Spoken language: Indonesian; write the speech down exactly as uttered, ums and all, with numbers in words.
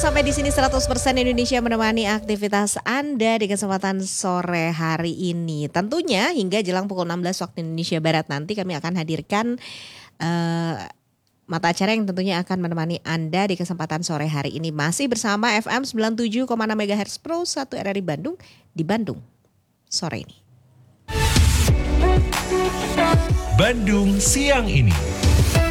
sampai di sini seratus persen Indonesia menemani aktivitas Anda di kesempatan sore hari ini. Tentunya hingga jelang pukul enam belas waktu Indonesia Barat nanti kami akan hadirkan uh, mata acara yang tentunya akan menemani Anda di kesempatan sore hari ini. Masih bersama F M sembilan puluh tujuh koma enam MHz Pro satu R R I Bandung di Bandung sore ini. Bandung siang ini.